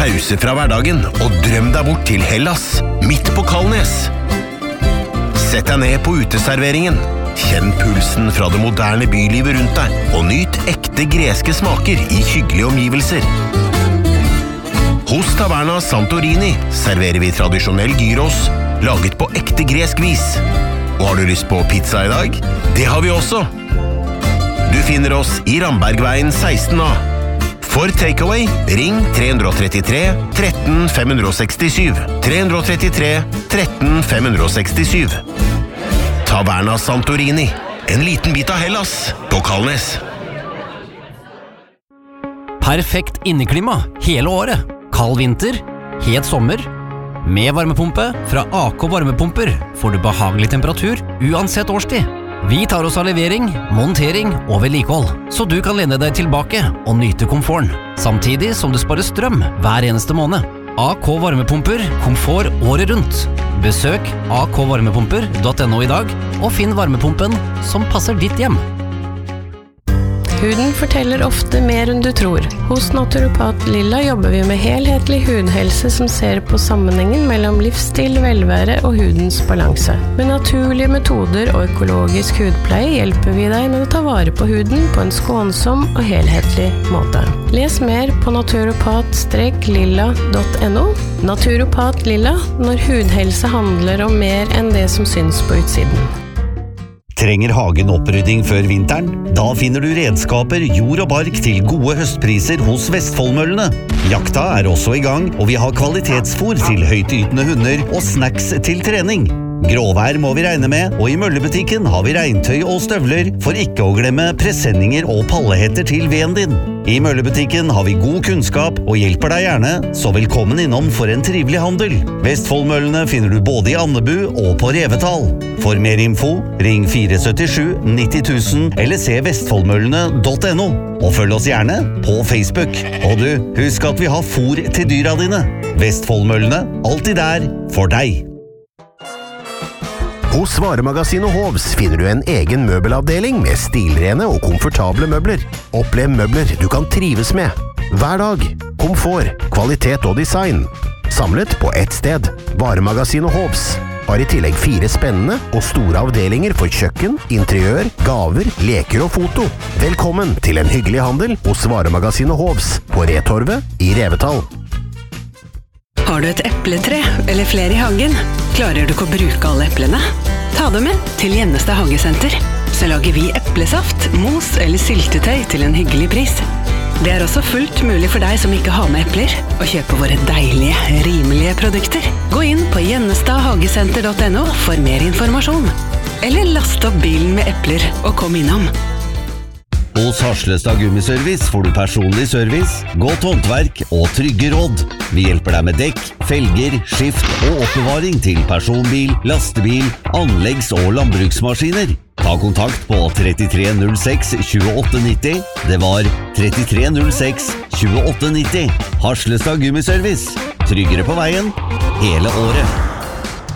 pause fra hverdagen og drøm deg bort til Hellas, midt på Kalnes. Sett deg ned på uteserveringen. Kjenn pulsen fra det moderne bylivet rundt deg, og nyt ekte greske smaker i hyggelige omgivelser. Hos Taverna Santorini serverer vi tradisjonell gyros, laget på ekte gresk vis. Og har du lyst på pizza i dag? Det har vi også. Du finner oss i Rambergveien 16A. For takeaway, ring 333 13 567. 333 13 567. Taverna Santorini. En liten bit av Hellas på Kalnes. Perfekt inneklima hele året. Kald vinter, het sommer. Med varmepumpe fra AK Varmepumper får du behagelig temperatur uansett årstid. Vi tar oss av levering, montering og vedlikehold, så du kan lene deg tilbake og nyte komforten, samtidig som du sparer strøm hver eneste måned. AK Varmepumper, komfort året rundt. Besøk akvarmepumper.no i dag, og finn varmepumpen som passer ditt hjem. Huden forteller ofte mer enn du tror. Hos Naturopat Lilla jobber vi med helhetlig hudhelse som ser på sammenhengen mellom livsstil, velvære og hudens balanse. Med naturlige metoder og økologisk hudpleie hjelper vi deg med å ta vare på huden på en skånsom og helhetlig måte. Les mer på naturopat-lilla.no. Naturopat Lilla, når hudhelse handler om mer enn det som syns på utsiden. Trenger hagen opprydding før vinteren? Da finner du redskaper, jord og bark til gode høstpriser hos Vestfoldmøllene. Jakta er også i gang, og vi har kvalitetsfôr til høytytende hunder og snacks til trening. Gråvær må vi regne med, og i møllebutikken har vi regntøy og støvler, for ikke å glemme presenninger og pallehetter til veden din. I møllebutikken har vi god kunnskap og hjelper deg gjerne, så velkommen innom for en trivelig handel. Vestfoldmøllene finner du både i Andebu og på Revetal. For mer info, ring 477 90 000 eller se vestfoldmøllene.no. Og følg oss gjerne på Facebook. Og du, husk at vi har fôr til dyra dine. Vestfoldmøllene, alltid der for deg. Hos Varemagasinet Hovs finner du en egen møbelavdeling med stilrene og komfortable møbler. Opplev møbler du kan trives med. Hver dag. Komfort, kvalitet og design. Samlet på ett sted. Varemagasinet Hovs har i tillegg 4 spennende og store avdelinger for kjøkken, interiør, gaver, leker og foto. Velkommen til en hyggelig handel hos Varemagasinet Hovs på Retorvet i Revetal. Har du et epletre eller flere i hagen? Klarer du ikke å bruke alle eplene? Ta dem med til Gjennestad Hagesenter. Så lager vi eplesaft, mos eller syltetøy til en hyggelig pris. Det er også fullt mulig for deg som ikke har med epler å kjøpe våre deilige, rimelige produkter. Gå inn på gjennestadhagesenter.no for mer informasjon. Eller last opp bilen med epler og kom innom. Hos Harslestad Gummiservice får du personlig service, godt håndverk og trygge råd. Vi hjelper deg med dekk, felger, skift og oppbevaring til personbil, lastebil, anleggs- og landbruksmaskiner. Ta kontakt på 3306 2890. Det var 3306 2890. Harslestad Gummiservice. Tryggere på veien hele året.